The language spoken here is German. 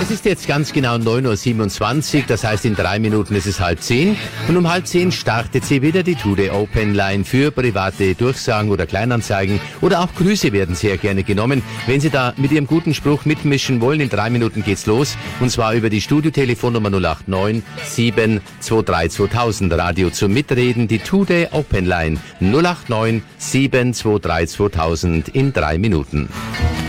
Es ist jetzt ganz genau 9:27 Uhr, das heißt in 3 Minuten ist es 9:30. Und um 9:30 startet sie wieder die Today Open Line für private Durchsagen oder Kleinanzeigen oder auch Grüße werden sehr gerne genommen. Wenn Sie da mit Ihrem guten Spruch mitmischen wollen, in 3 Minuten geht's los und zwar über die Studiotelefonnummer 089 723 2000. Radio zum Mitreden, die Today Open Line 089 723 2000 in 3 Minuten.